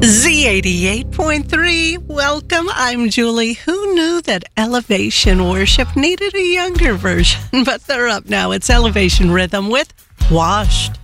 Z88.3. Welcome. I'm Julie. Who knew that Elevation Worship needed a younger version? But they're up now. It's Elevation Rhythm with Washed.